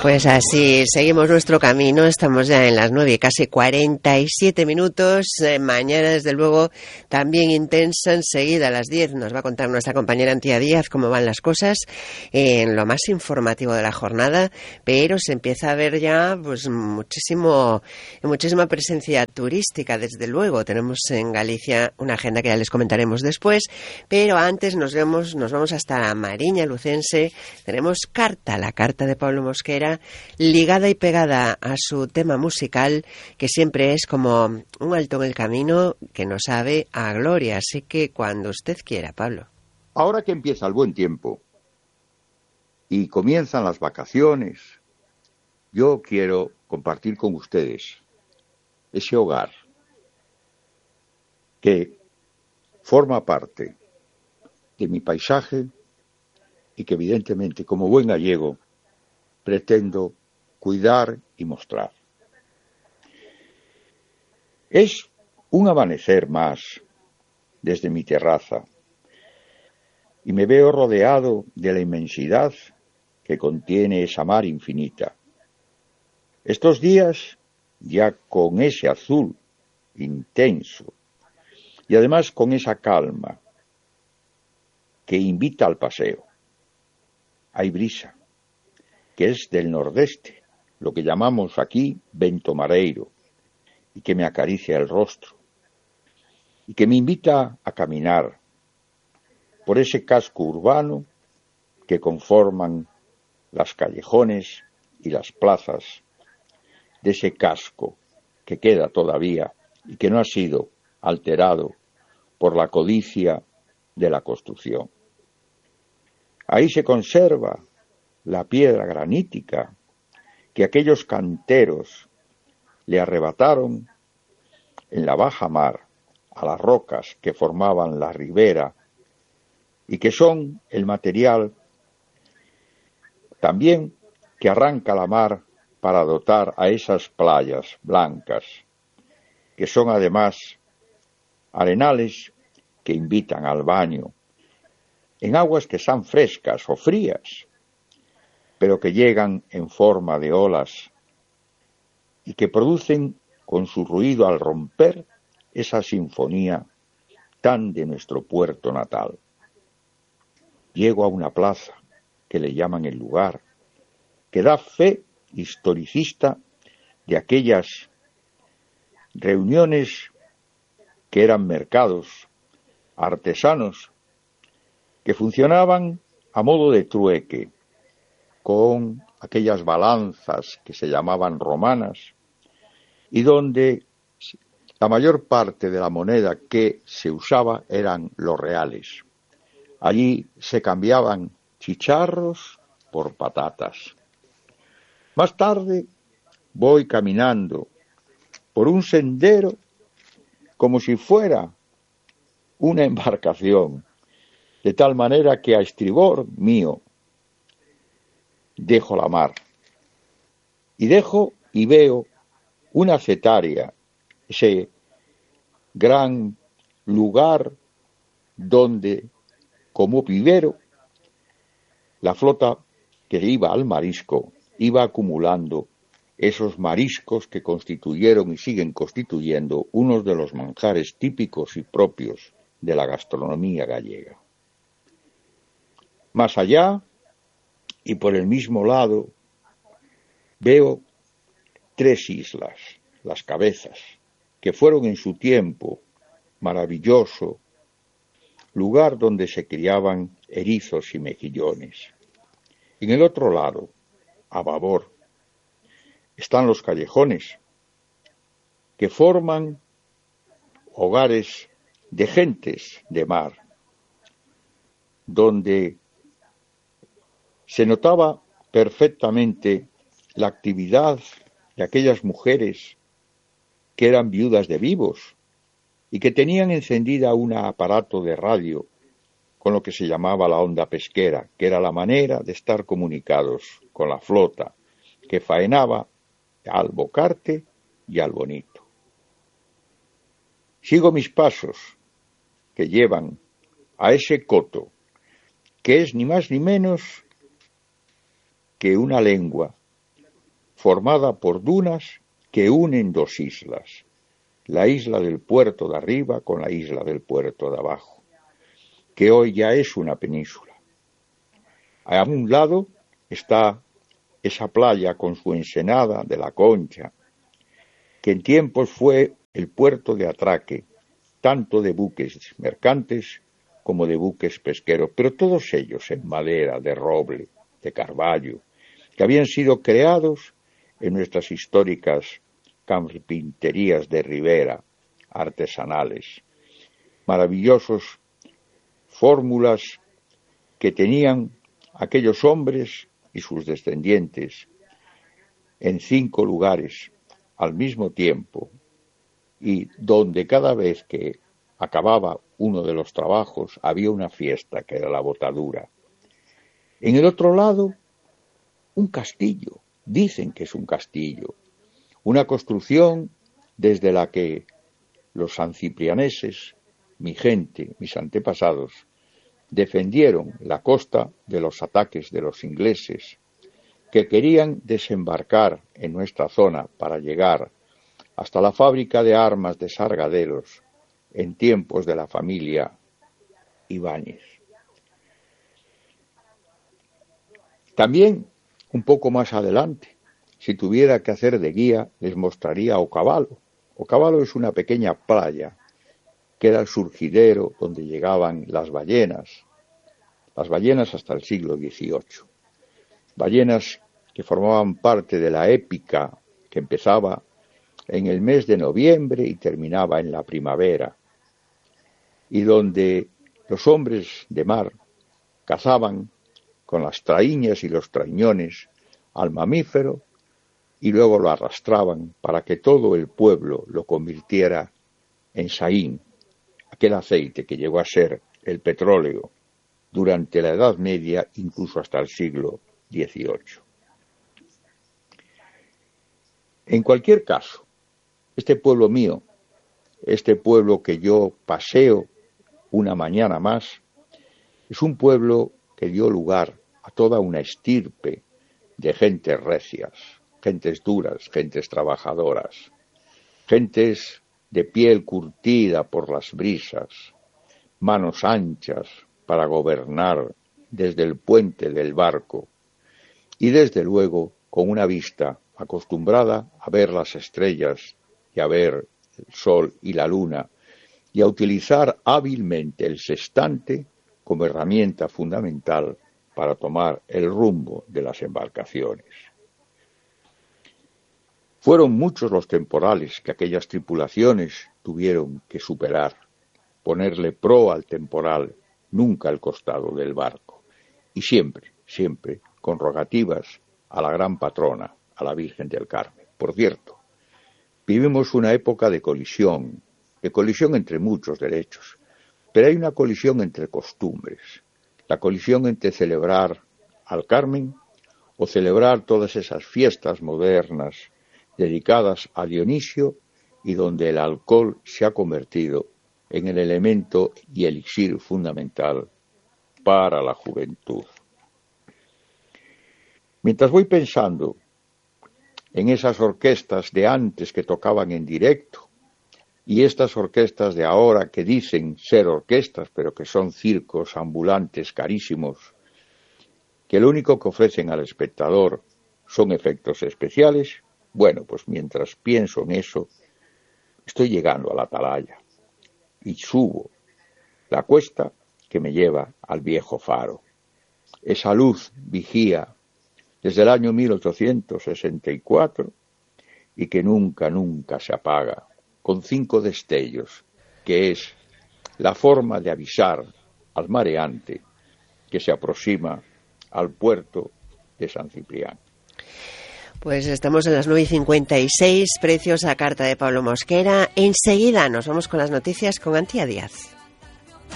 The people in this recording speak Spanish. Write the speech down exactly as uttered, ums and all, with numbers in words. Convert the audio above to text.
Pues así seguimos nuestro camino, estamos ya en las nueve, casi cuarenta y siete minutos. Eh, mañana, desde luego, también intensa, enseguida a las diez nos va a contar nuestra compañera Antía Díaz cómo van las cosas en lo más informativo de la jornada, pero se empieza a ver ya pues muchísimo, muchísima presencia turística, desde luego. Tenemos en Galicia una agenda que ya les comentaremos después, pero antes nos vemos, nos vamos hasta Mariña Lucense. Tenemos Carta, la carta de Pablo Mosquera, ligada y pegada a su tema musical, que siempre es como un alto en el camino que nos sabe a gloria. Así que cuando usted quiera, Pablo. Ahora que empieza el buen tiempo y comienzan las vacaciones, yo quiero compartir con ustedes ese hogar que forma parte de mi paisaje y que evidentemente, como buen gallego, pretendo cuidar y mostrar. Es un amanecer más desde mi terraza y me veo rodeado de la inmensidad que contiene esa mar infinita. Estos días, ya con ese azul intenso y además con esa calma que invita al paseo. Hay brisa, que es del nordeste, lo que llamamos aquí vento mareiro, y que me acaricia el rostro, y que me invita a caminar por ese casco urbano que conforman las callejones y las plazas de ese casco que queda todavía y que no ha sido alterado por la codicia de la construcción. Ahí se conserva la piedra granítica que aquellos canteros le arrebataron en la baja mar a las rocas que formaban la ribera y que son el material también que arranca la mar para dotar a esas playas blancas, que son además arenales que invitan al baño en aguas que sean frescas o frías, pero que llegan en forma de olas y que producen con su ruido al romper esa sinfonía tan de nuestro puerto natal. Llego a una plaza que le llaman el lugar, que da fe historicista de aquellas reuniones que eran mercados artesanos que funcionaban a modo de trueque, con aquellas balanzas que se llamaban romanas, y donde la mayor parte de la moneda que se usaba eran los reales. Allí se cambiaban chicharros por patatas. Más tarde voy caminando por un sendero como si fuera una embarcación, de tal manera que a estribor mío dejo la mar y dejo y veo una cetaria, ese gran lugar donde, como vivero, la flota que iba al marisco iba acumulando esos mariscos que constituyeron y siguen constituyendo unos de los manjares típicos y propios de la gastronomía gallega. Más allá, y por el mismo lado, veo tres islas, las Cabezas, que fueron en su tiempo maravilloso lugar donde se criaban erizos y mejillones. En el otro lado, a babor, están los callejones, que forman hogares de gentes de mar, donde se notaba perfectamente la actividad de aquellas mujeres que eran viudas de vivos y que tenían encendida un aparato de radio con lo que se llamaba la onda pesquera, que era la manera de estar comunicados con la flota que faenaba al Bocarte y al Bonito. Sigo mis pasos que llevan a ese coto, que es ni más ni menos que una lengua formada por dunas que unen dos islas, la isla del puerto de arriba con la isla del puerto de abajo, que hoy ya es una península. A un lado está esa playa con su ensenada de la Concha, que en tiempos fue el puerto de atraque, tanto de buques mercantes como de buques pesqueros, pero todos ellos en madera, de roble, de carvalho, que habían sido creados en nuestras históricas carpinterías de ribera, artesanales, maravillosos fórmulas que tenían aquellos hombres y sus descendientes en cinco lugares al mismo tiempo, y donde cada vez que acababa uno de los trabajos había una fiesta que era la botadura. En el otro lado, un castillo, dicen que es un castillo, una construcción desde la que los sanciprianeses, mi gente, mis antepasados, defendieron la costa de los ataques de los ingleses, que querían desembarcar en nuestra zona para llegar hasta la fábrica de armas de Sargadelos en tiempos de la familia Ibáñez. También, un poco más adelante, si tuviera que hacer de guía, les mostraría Ocavalo. Ocavalo es una pequeña playa que era el surgidero donde llegaban las ballenas, las ballenas hasta el siglo dieciocho. Ballenas que formaban parte de la épica que empezaba en el mes de noviembre y terminaba en la primavera, y donde los hombres de mar cazaban con las traíñas y los trañones al mamífero y luego lo arrastraban para que todo el pueblo lo convirtiera en saín, aquel aceite que llegó a ser el petróleo durante la Edad Media, incluso hasta el siglo dieciocho. En cualquier caso, este pueblo mío, este pueblo que yo paseo una mañana más, es un pueblo que dio lugar a toda una estirpe de gentes recias, gentes duras, gentes trabajadoras, gentes de piel curtida por las brisas, manos anchas para gobernar desde el puente del barco y desde luego con una vista acostumbrada a ver las estrellas y a ver el sol y la luna y a utilizar hábilmente el sextante como herramienta fundamental para tomar el rumbo de las embarcaciones. Fueron muchos los temporales que aquellas tripulaciones tuvieron que superar, ponerle proa al temporal, nunca al costado del barco, y siempre, siempre con rogativas a la gran patrona, a la Virgen del Carmen. Por cierto, vivimos una época de colisión, de colisión entre muchos derechos, pero hay una colisión entre costumbres, la colisión entre celebrar al Carmen o celebrar todas esas fiestas modernas dedicadas a Dionisio y donde el alcohol se ha convertido en el elemento y elixir fundamental para la juventud. Mientras voy pensando en esas orquestas de antes que tocaban en directo y estas orquestas de ahora que dicen ser orquestas pero que son circos ambulantes carísimos, que lo único que ofrecen al espectador son efectos especiales, bueno, pues mientras pienso en eso, estoy llegando a la atalaya y subo la cuesta que me lleva al viejo faro. Esa luz vigía desde el año mil ochocientos sesenta y cuatro y que nunca, nunca se apaga, con cinco destellos, que es la forma de avisar al mareante que se aproxima al puerto de San Ciprián. Pues estamos en las nueve y cincuenta y seis, preciosa carta de Pablo Mosquera. Enseguida nos vamos con las noticias con Antía Díaz.